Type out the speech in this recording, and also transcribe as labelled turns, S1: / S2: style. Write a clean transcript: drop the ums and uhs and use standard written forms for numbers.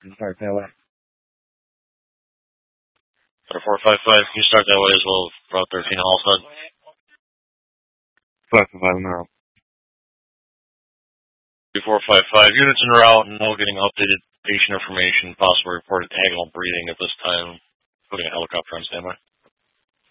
S1: Start that way.
S2: Center 455, can you start that way as well as Route 13 Halstead?
S1: 555 now.
S2: 2455, units en route and now getting updated patient information, possible reported agonal breathing at this time, putting a helicopter on standby.